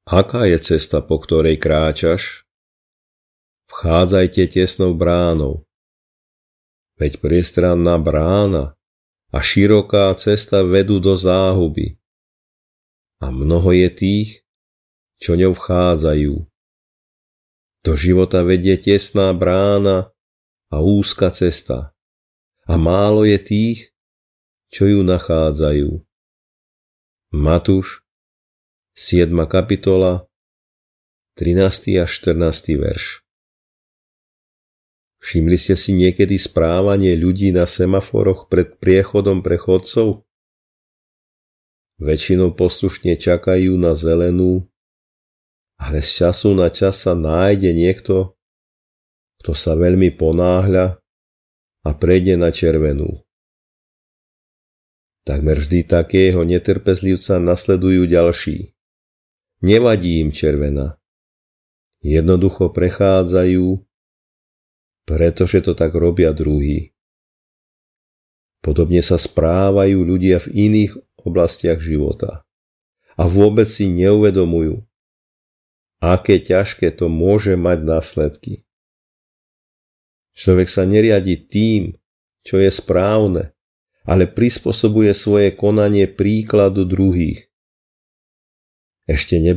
Aká je cesta, po ktorej kráčaš? Vchádzajte tesnou bránou. Veď priestranná brána a široká cesta vedú do záhuby. A mnoho je tých, čo ňou vchádzajú. Do života vedie tesná brána a úzka cesta. A málo je tých, čo ju nachádzajú. Matúš, 7. kapitola, 13. a 14. verš. Všimli ste si niekedy správanie ľudí na semaforoch pred priechodom pre chodcov? Väčšinou poslušne čakajú na zelenú, ale z času na čas sa nájde niekto, kto sa veľmi ponáhľa a prejde na červenú. Takmer vždy takého netrpezlivca nasledujú ďalší. Nevadí im červená. Jednoducho prechádzajú, pretože to tak robia druhí. Podobne sa správajú ľudia v iných oblastiach života. A vôbec si neuvedomujú, aké ťažké to môže mať následky. Človek sa neriadi tým, čo je správne, ale prispôsobuje svoje konanie príkladu druhých. Ešte